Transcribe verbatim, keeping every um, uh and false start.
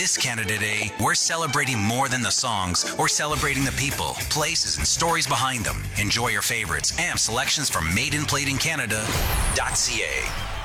This Canada Day, we're celebrating more than the songs. We're celebrating the people, places, and stories behind them. Enjoy your favorites and selections from made and played in Canada dot c a.